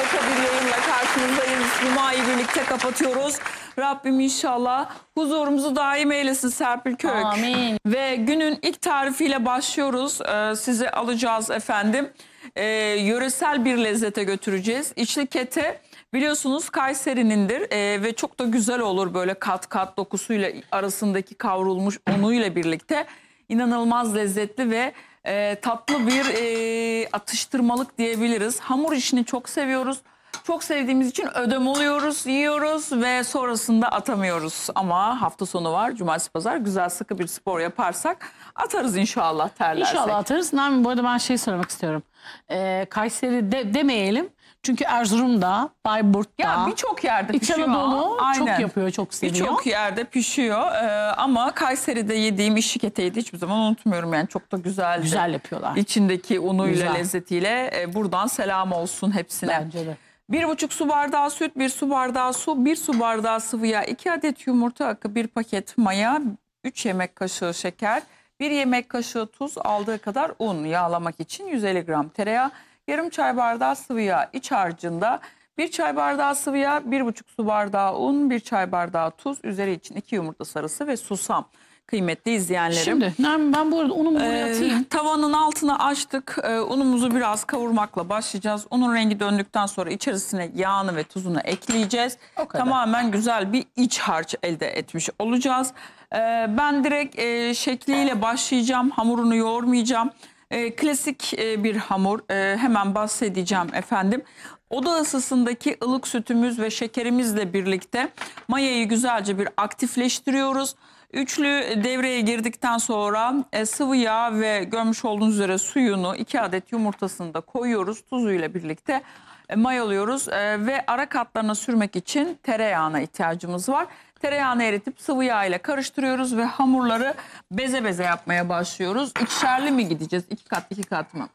harika bir yayınla karşınızdayız. Cuma'yı birlikte kapatıyoruz. Rabbim inşallah huzurumuzu daim eylesin Serpil Kök. Amin. Ve günün ilk tarifiyle başlıyoruz. Sizi alacağız efendim. Yöresel bir lezzete götüreceğiz. İçli kete biliyorsunuz Kayseri'nindir ve çok da güzel olur böyle kat kat dokusuyla arasındaki kavrulmuş unuyla birlikte. İnanılmaz lezzetli ve tatlı bir atıştırmalık diyebiliriz. Hamur işini çok seviyoruz. Çok sevdiğimiz için ödem oluyoruz, yiyoruz ve sonrasında atamıyoruz. Ama hafta sonu var, cumartesi pazar güzel sıkı bir spor yaparsak atarız inşallah terlersek. İnşallah atarız. Nermin, bu arada ben şey sormak istiyorum. Kayseri demeyelim. Çünkü Erzurum'da, Bayburt'ta, Ya birçok yerde İç pişiyor. Anadolu çok Aynen. yapıyor, çok seviyor. Birçok yerde pişiyor ama Kayseri'de yediğim işi keteydi hiçbir zaman unutmuyorum. Yani çok da güzeldi. Güzel yapıyorlar. İçindeki unuyla, Güzel. lezzetiyle buradan selam olsun hepsine. Bence de. 1,5 su bardağı süt, 1 su bardağı su, 1 su bardağı sıvı yağ, 2 adet yumurta akı, 1 paket maya, 3 yemek kaşığı şeker, 1 yemek kaşığı tuz, aldığı kadar un yağlamak için 150 gram tereyağı, yarım çay bardağı sıvı yağ iç harcında, 1 çay bardağı sıvı yağ, 1,5 su bardağı un, 1 çay bardağı tuz, üzeri için 2 yumurta sarısı ve susam. Kıymetli izleyenlerim. Şimdi Nermin, ben bu arada unumu buraya atayım. Tavanın altını açtık. Unumuzu biraz kavurmakla başlayacağız. Unun rengi döndükten sonra içerisine yağını ve tuzunu ekleyeceğiz. O kadar. Tamamen güzel bir iç harç elde etmiş olacağız. Ben direkt şekliyle başlayacağım. Hamurunu yoğurmayacağım. Klasik bir hamur. Hemen bahsedeceğim efendim. Oda ısısındaki ılık sütümüz ve şekerimizle birlikte mayayı güzelce bir aktifleştiriyoruz. Üçlü devreye girdikten sonra sıvı yağ ve görmüş olduğunuz üzere suyunu 2 adet yumurtasını da koyuyoruz. Tuzuyla birlikte mayalıyoruz ve ara katlarına sürmek için tereyağına ihtiyacımız var. Tereyağını eritip sıvı yağ ile karıştırıyoruz ve hamurları beze beze yapmaya başlıyoruz. İkişerli mi gideceğiz? 2 kat 2 kat mı?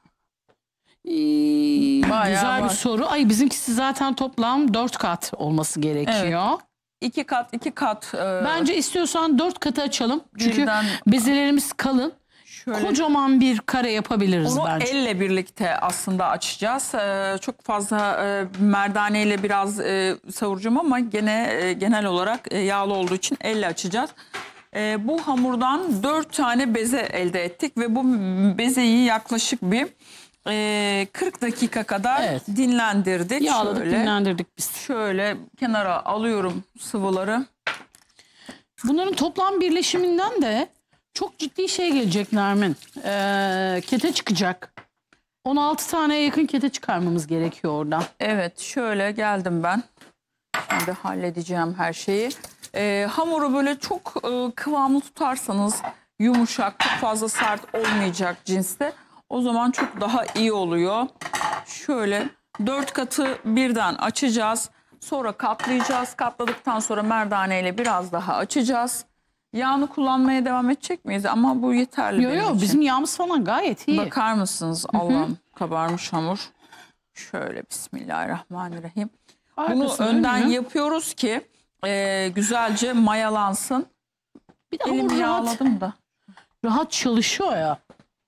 Güzel bir var. soru. Ay, bizimkisi zaten toplam 4 kat olması gerekiyor. 2 kat 2 kat. Bence istiyorsan 4 katı açalım. Çünkü Birden- bezelerimiz kalın. Şöyle. Kocaman bir kare yapabiliriz Onu bence. elle birlikte aslında açacağız. Çok fazla merdaneyle biraz savuracağım ama genel olarak yağlı olduğu için elle açacağız. Bu hamurdan 4 tane beze elde ettik ve bu bezeyi yaklaşık bir 40 dakika kadar dinlendirdik. Yağladık, dinlendirdik biz. Şöyle kenara alıyorum sıvıları. Bunların toplam birleşiminden de çok ciddi şey gelecek Nermin. Kete çıkacak. 16 taneye yakın kete çıkarmamız gerekiyor oradan. Evet, şöyle geldim ben. Şimdi halledeceğim her şeyi. Hamuru böyle çok kıvamlı tutarsanız yumuşak, çok fazla sert olmayacak cinste. O zaman çok daha iyi oluyor. Şöyle 4 katı birden açacağız. Sonra katlayacağız. Katladıktan sonra merdane ile biraz daha açacağız. Yağını kullanmaya devam edecek miyiz? Ama bu yeterli benim Yok için. bizim yağımız falan gayet iyi. Bakar mısınız? Allah'ım, kabarmış hamur. Şöyle bismillahirrahmanirrahim. Bunu Arkasını önden dönüyor. yapıyoruz ki güzelce mayalansın. Bir de hamur Elimi yağladım da. rahat çalışıyor ya.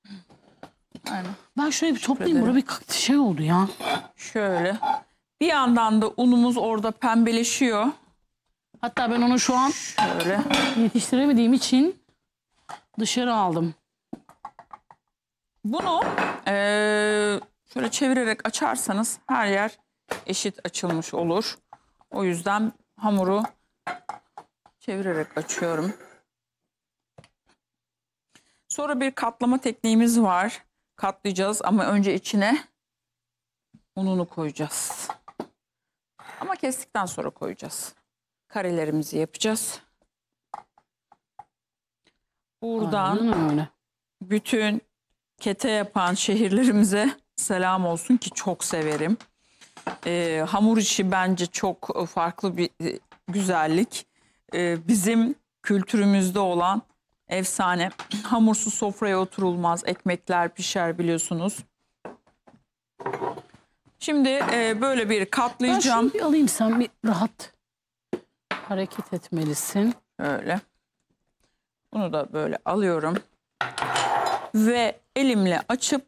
Aynen. Ben şöyle bir toplayayım. ederim. Burada bir şey oldu ya. Şöyle. Bir yandan da unumuz orada pembeleşiyor. Hatta ben onu şu an Şöyle. yetiştiremediğim için dışarı aldım. Bunu şöyle çevirerek açarsanız her yer eşit açılmış olur. O yüzden hamuru çevirerek açıyorum. Sonra bir katlama tekniğimiz var. Katlayacağız ama önce içine ununu koyacağız. Ama kestikten sonra koyacağız. Karelerimizi yapacağız. Buradan Aynen öyle. bütün kete yapan şehirlerimize selam olsun ki çok severim. Hamur işi bence çok farklı bir güzellik. Bizim kültürümüzde olan efsane. Hamursuz sofraya oturulmaz. Ekmekler pişer biliyorsunuz. Şimdi böyle bir Ben katlayacağım. şunu bir alayım, sen bir rahat hareket etmelisin. Öyle. Bunu da böyle alıyorum. Ve elimle açıp